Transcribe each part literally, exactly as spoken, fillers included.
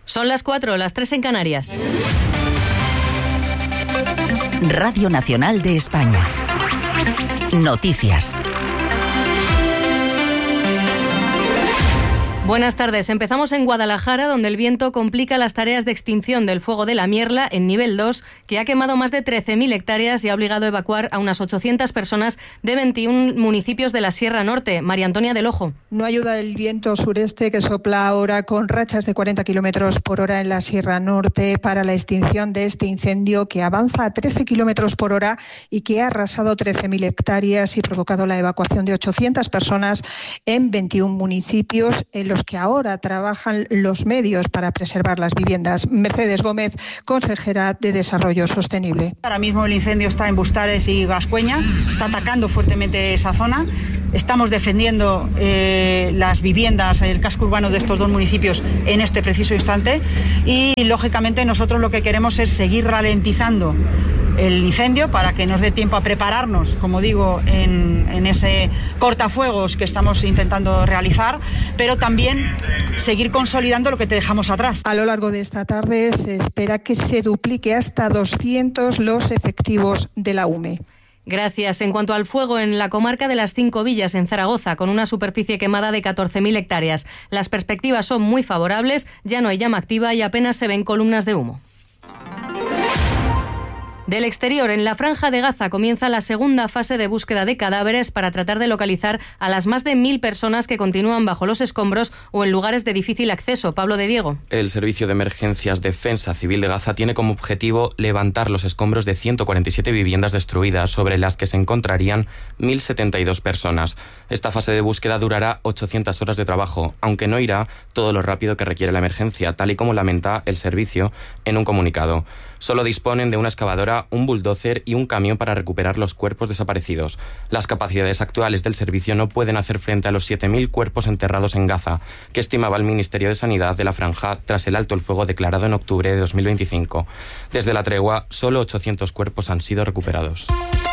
Son las cuatro, las tres en Canarias. Radio Nacional de España. Noticias. Buenas tardes. Empezamos en Guadalajara, donde el viento complica las tareas de extinción del fuego de la Mierla en nivel dos, que ha quemado más de trece mil hectáreas y ha obligado a evacuar a unas ochocientas personas de veintiún municipios de la Sierra Norte. María Antonia del Ojo. No ayuda el viento sureste que sopla ahora con rachas de cuarenta kilómetros por hora en la Sierra Norte para la extinción de este incendio que avanza a trece kilómetros por hora y que ha arrasado trece mil hectáreas y provocado la evacuación de ochocientas personas en veintiún municipios en los que ahora trabajan los medios para preservar las viviendas. Mercedes Gómez, consejera de Desarrollo Sostenible. Ahora mismo el incendio está en Bustares y Gascueña, está atacando fuertemente esa zona. Estamos defendiendo eh, las viviendas, el casco urbano de estos dos municipios en este preciso instante y, lógicamente, nosotros lo que queremos es seguir ralentizando el incendio para que nos dé tiempo a prepararnos, como digo, en, en ese cortafuegos que estamos intentando realizar, pero también seguir consolidando lo que te dejamos atrás. A lo largo de esta tarde se espera que se duplique hasta doscientos los efectivos de la U M E. Gracias. En cuanto al fuego en la comarca de las Cinco Villas, en Zaragoza, con una superficie quemada de catorce mil hectáreas. Las perspectivas son muy favorables, ya no hay llama activa y apenas se ven columnas de humo. Del exterior, en la Franja de Gaza comienza la segunda fase de búsqueda de cadáveres para tratar de localizar a las más de mil personas que continúan bajo los escombros o en lugares de difícil acceso. Pablo de Diego. El Servicio de Emergencias Defensa Civil de Gaza tiene como objetivo levantar los escombros de ciento cuarenta y siete viviendas destruidas, sobre las que se encontrarían mil setenta y dos personas. Esta fase de búsqueda durará ochocientas horas de trabajo, aunque no irá todo lo rápido que requiere la emergencia, tal y como lamenta el servicio en un comunicado. Solo disponen de una excavadora, un bulldozer y un camión para recuperar los cuerpos desaparecidos. Las capacidades actuales del servicio no pueden hacer frente a los siete mil cuerpos enterrados en Gaza, que estimaba el Ministerio de Sanidad de la Franja tras el alto el fuego declarado en octubre de dos mil veinticinco. Desde la tregua, solo ochocientos cuerpos han sido recuperados.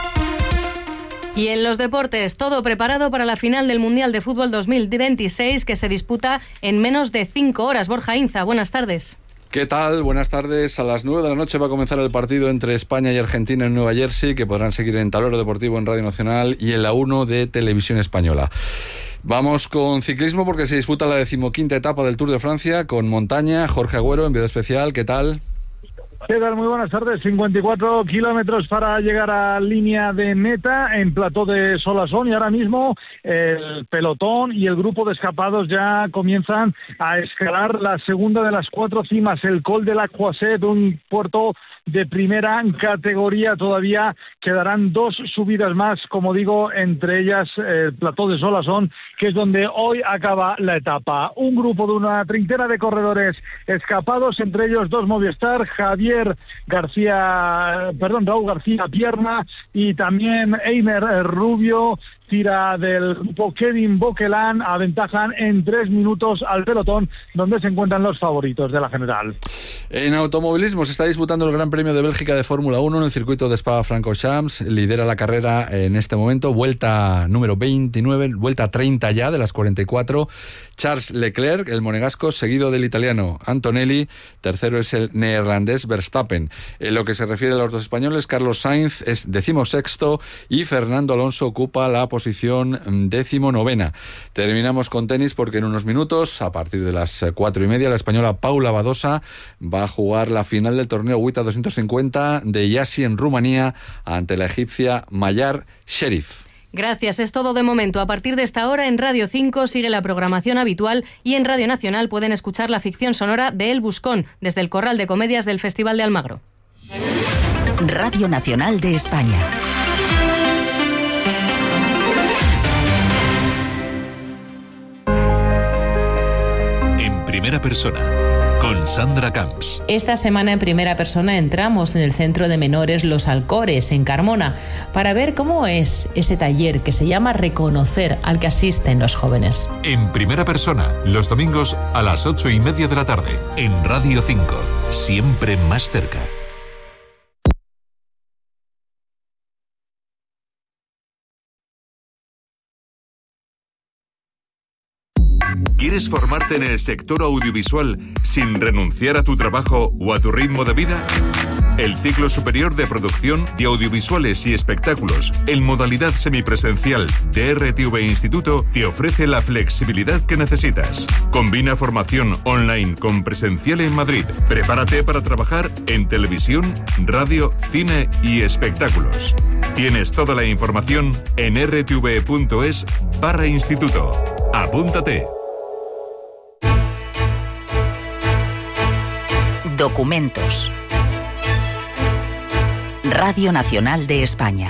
Y en los deportes, todo preparado para la final del Mundial de Fútbol dos mil veintiséis, que se disputa en menos de cinco horas. Borja Inza, buenas tardes. ¿Qué tal? Buenas tardes. A las nueve de la noche va a comenzar el partido entre España y Argentina en Nueva Jersey, que podrán seguir en Tablero Deportivo en Radio Nacional y en la uno de Televisión Española. Vamos con ciclismo porque se disputa la decimoquinta etapa del Tour de Francia con montaña. Jorge Agüero, enviado especial, ¿qué tal? ¿Qué tal? Muy buenas tardes. cincuenta y cuatro kilómetros para llegar a línea de meta en plató de Solasson y ahora mismo el pelotón y el grupo de escapados ya comienzan a escalar la segunda de las cuatro cimas, el Col de la Croisette, un puerto de primera categoría. Todavía quedarán dos subidas más, como digo, entre ellas el plató de Solasson, que es donde hoy acaba la etapa. Un grupo de una treintena de corredores escapados, entre ellos dos Movistar, Javier García, perdón, Raúl García Pierna y también Eimer Rubio. Tira del grupo Kevin Boquelán, aventajan en tres minutos al pelotón, donde se encuentran los favoritos de la general. En automovilismo se está disputando el Gran Premio de Bélgica de Fórmula uno en el circuito de Spa-Francorchamps. Lidera la carrera en este momento, vuelta número veintinueve, vuelta treinta ya de las cuarenta y cuatro. Charles Leclerc, el monegasco, seguido del italiano Antonelli. Tercero es el neerlandés Verstappen. En lo que se refiere a los dos españoles, Carlos Sainz es decimosexto y Fernando Alonso ocupa la posición decimonovena. Terminamos con tenis porque en unos minutos, a partir de las cuatro y media, la española Paula Badosa va a jugar la final del torneo WTA doscientos cincuenta de Iași en Rumanía ante la egipcia Mayar Sherif. Gracias, es todo de momento. A partir de esta hora en Radio cinco sigue la programación habitual y en Radio Nacional pueden escuchar la ficción sonora de El Buscón desde el Corral de Comedias del Festival de Almagro. Radio Nacional de España. En primera persona, con Sandra Camps. Esta semana en primera persona entramos en el Centro de Menores Los Alcores, en Carmona, para ver cómo es ese taller que se llama Reconocer, al que asisten los jóvenes. En primera persona, los domingos a las ocho y media de la tarde, en Radio cinco, siempre más cerca. ¿Quieres ¿Quieres formarte en el sector audiovisual sin renunciar a tu trabajo o a tu ritmo de vida? El ciclo superior de producción de audiovisuales y espectáculos en modalidad semipresencial de R T V Instituto te ofrece la flexibilidad que necesitas. Combina formación online con presencial en Madrid. Prepárate para trabajar en televisión, radio, cine y espectáculos. Tienes toda la información en r t v punto es barra instituto. Apúntate. Documentos. Radio Nacional de España.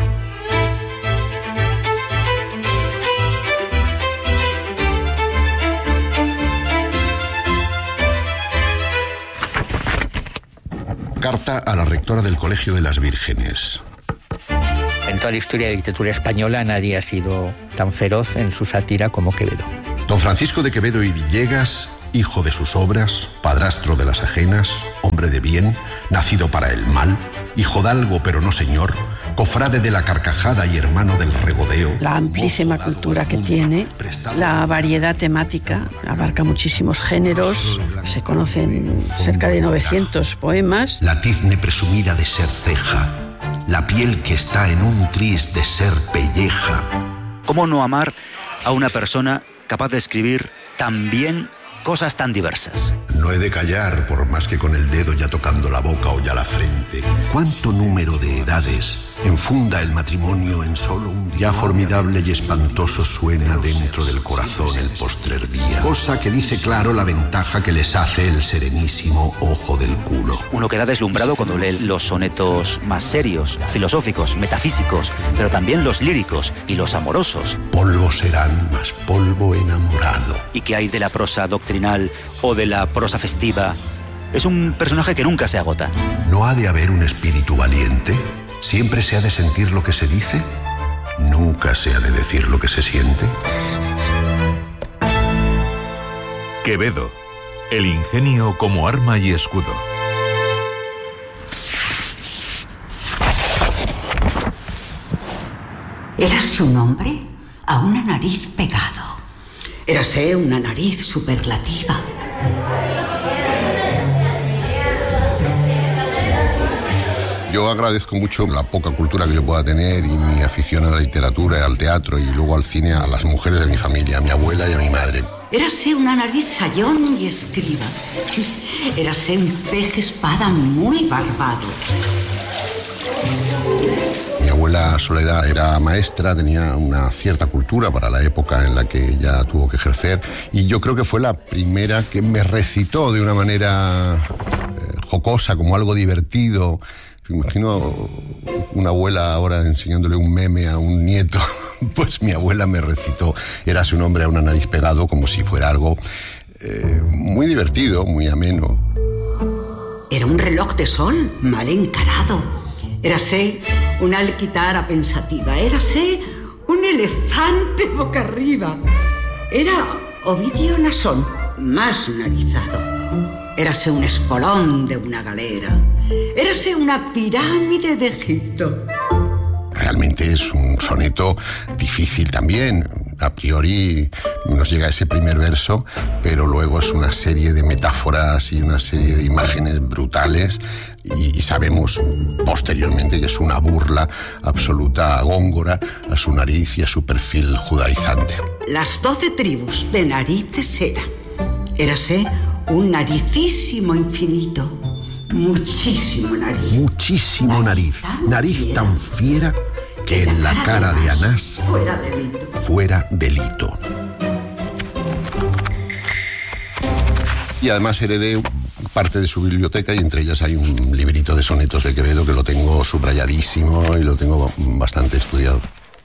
Carta a la rectora del Colegio de las Vírgenes. En toda la historia de la literatura española nadie ha sido tan feroz en su sátira como Quevedo. Don Francisco de Quevedo y Villegas, hijo de sus obras, padrastro de las ajenas, hombre de bien, nacido para el mal, hijodalgo pero no señor, cofrade de la carcajada y hermano del regodeo. La amplísima cultura que tiene, la variedad temática, abarca muchísimos géneros, se conocen cerca de novecientos poemas. La tizne presumida de ser ceja, la piel que está en un tris de ser pelleja. ¿Cómo no amar a una persona capaz de escribir tan bien cosas tan diversas? No he de callar, por más que con el dedo ya tocando la boca o ya la frente. ¿Cuánto número de edades enfunda el matrimonio en solo un día? Ya formidable y espantoso suena dentro del corazón el postrer día. Cosa que dice claro la ventaja que les hace el serenísimo ojo del culo. Uno queda deslumbrado cuando lee los sonetos más serios, filosóficos, metafísicos, pero también los líricos y los amorosos. Polvo serán, más polvo enamorado. ¿Y qué hay de la prosa doctrinal o de la prosa festiva? Es un personaje que nunca se agota. ¿No ha de haber un espíritu valiente? ¿Siempre se ha de sentir lo que se dice? ¿Nunca se ha de decir lo que se siente? Quevedo, el ingenio como arma y escudo. Érase un hombre a una nariz pegado. Érase una nariz superlativa. Yo agradezco mucho la poca cultura que yo pueda tener y mi afición a la literatura, al teatro y luego al cine a las mujeres de mi familia, a mi abuela y a mi madre. Érase una nariz sayón y escriba. Érase un pez espada muy barbado. Mi abuela Soledad era maestra, tenía una cierta cultura para la época en la que ella tuvo que ejercer y yo creo que fue la primera que me recitó de una manera eh, jocosa, como algo divertido. Me imagino una abuela ahora enseñándole un meme a un nieto. Pues mi abuela me recitó Érase un hombre a una nariz pegado, como si fuera algo eh, muy divertido, muy ameno. Era un reloj de sol mal encarado. Érase una alquitara pensativa. Érase un elefante boca arriba. Era Ovidio Nasón, más narizado. Érase un espolón de una galera. Érase una pirámide de Egipto. Realmente es un soneto difícil también. A priori nos llega ese primer verso, pero luego es una serie de metáforas y una serie de imágenes brutales y, y sabemos posteriormente que es una burla absoluta a Góngora, a su nariz y a su perfil judaizante. Las doce tribus de narices eran. Érase un naricísimo infinito. Muchísimo nariz. Muchísimo nariz. Nariz tan fiera que en la cara de Anás fuera delito. Fuera delito. Y además heredé parte de su biblioteca y entre ellas hay un librito de sonetos de Quevedo que lo tengo subrayadísimo y lo tengo bastante estudiado.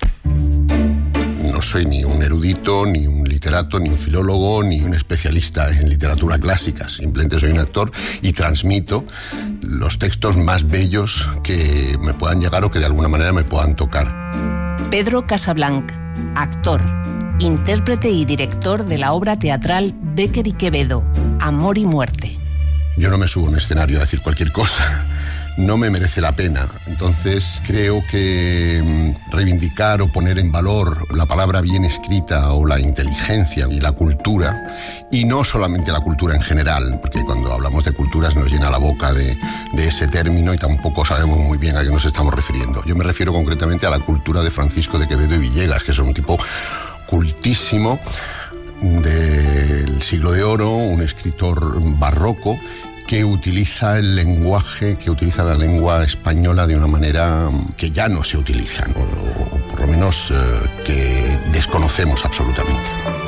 No soy ni un erudito, ni un literato, ni un filólogo, ni un especialista en literatura clásica. Simplemente soy un actor y transmito los textos más bellos que me puedan llegar o que de alguna manera me puedan tocar. Pedro Casablanc, actor, intérprete y director de la obra teatral Bécquer y Quevedo, Amor y muerte. Yo no me subo a un escenario a decir cualquier cosa. no me merece la pena. Entonces creo que reivindicar o poner en valor la palabra bien escrita o la inteligencia y la cultura, y no solamente la cultura en general, porque cuando hablamos de culturas nos llena la boca de, de ese término y tampoco sabemos muy bien a qué nos estamos refiriendo. Yo me refiero concretamente a la cultura de Francisco de Quevedo y Villegas, que es un tipo cultísimo del siglo de oro, un escritor barroco que utiliza el lenguaje, que utiliza la lengua española de una manera que ya no se utiliza, ¿no? O, o por lo menos eh, que desconocemos absolutamente.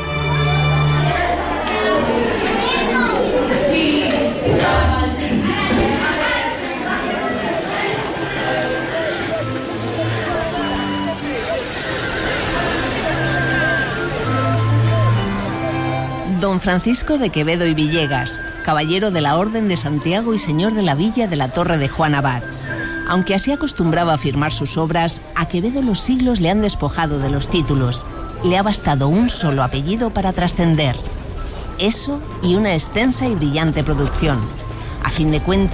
Don Francisco de Quevedo y Villegas, caballero de la Orden de Santiago y señor de la Villa de la Torre de Juan Abad. Aunque así acostumbraba a firmar sus obras, a Quevedo los siglos le han despojado de los títulos. Le ha bastado un solo apellido para trascender. Eso y una extensa y brillante producción. A fin de cuentas,